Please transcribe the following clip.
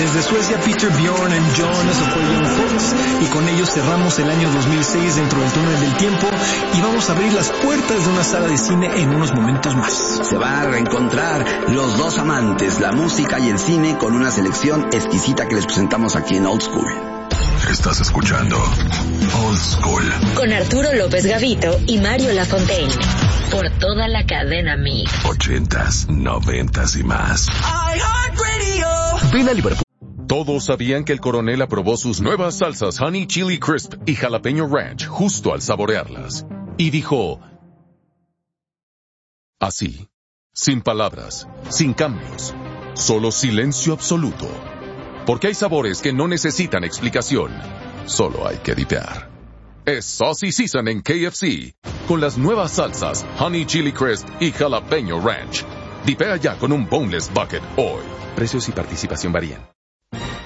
Desde Suecia, Peter, Bjorn and John, eso fue Young Fox, y con ellos cerramos el año 2006 dentro del túnel del tiempo y vamos a abrir las puertas de una sala de cine en unos momentos más. Se van a reencontrar los dos amantes, la música y el cine, con una selección exquisita que les presentamos aquí en Old School. Estás escuchando Old School con Arturo López Gavito y Mario Lafontaine por toda la cadena Mix. 80s, 90s y más. Ven a Liverpool. Todos sabían que el coronel aprobó sus nuevas salsas Honey Chili Crisp y Jalapeño Ranch justo al saborearlas. Y dijo... así, sin palabras, sin cambios, solo silencio absoluto. Porque hay sabores que no necesitan explicación, solo hay que dipear. Es Saucy Season en KFC, con las nuevas salsas Honey Chili Crisp y Jalapeño Ranch. Dipea ya con un Boneless Bucket hoy. Precios y participación varían.